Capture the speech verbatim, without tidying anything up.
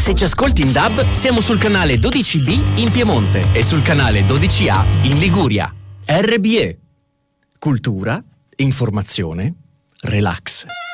Se ci ascolti in D A B, siamo sul canale dodici B in Piemonte e sul canale dodici A in Liguria. R B E. Cultura, informazione, relax.